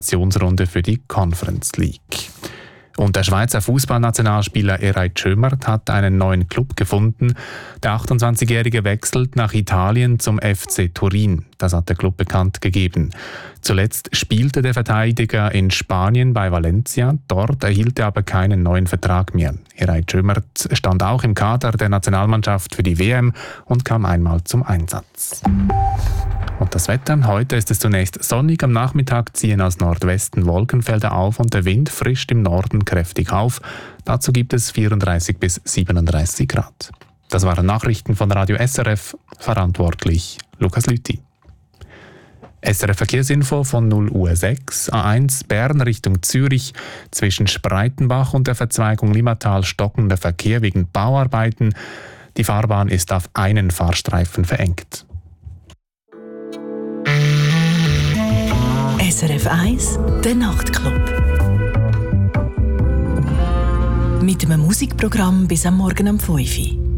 Qualifikationsrunde für die Conference League. Und der Schweizer Fußballnationalspieler Eray Tschömert hat einen neuen Club gefunden. Der 28-Jährige wechselt nach Italien zum FC Turin. Das hat der Club bekannt gegeben. Zuletzt spielte der Verteidiger in Spanien bei Valencia. Dort erhielt er aber keinen neuen Vertrag mehr. Eray Tschömert stand auch im Kader der Nationalmannschaft für die WM und kam einmal zum Einsatz. Und das Wetter. Heute ist es zunächst sonnig. Am Nachmittag ziehen aus Nordwesten Wolkenfelder auf und der Wind frischt im Norden kräftig auf. Dazu gibt es 34 bis 37 Grad. Das waren Nachrichten von Radio SRF. Verantwortlich Lukas Lüthi. SRF Verkehrsinfo von 0:06 A1 Bern Richtung Zürich. Zwischen Spreitenbach und der Verzweigung Limmatal stockender Verkehr wegen Bauarbeiten. Die Fahrbahn ist auf einen Fahrstreifen verengt. SRF 1, der Nachtclub. Mit einem Musikprogramm bis am Morgen um 5 Uhr.